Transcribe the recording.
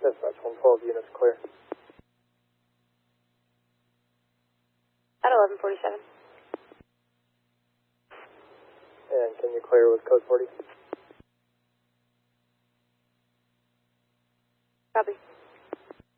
Dispatch 112 units clear. At 11:47. And can you clear with code 40? Copy.